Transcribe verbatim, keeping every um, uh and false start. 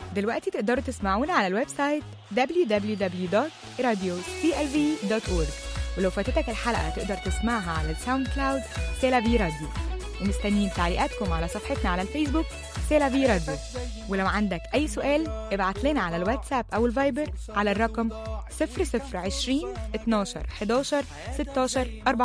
دلوقتي تقدروا تسمعونا على الويب سايت دبليو دبليو دبليو دوت راديو سي ال في دوت أورج، ولو فاتتك الحلقة تقدر تسمعها على الساوند كلاود سيلافي راديو. ومستنيين تعليقاتكم على صفحتنا على الفيسبوك سيلافي راديو. ولو عندك أي سؤال ابعت لنا على الواتساب أو الفايبر على الرقم صفر صفر عشرين اتناشر حداشر ستاشر أربعة.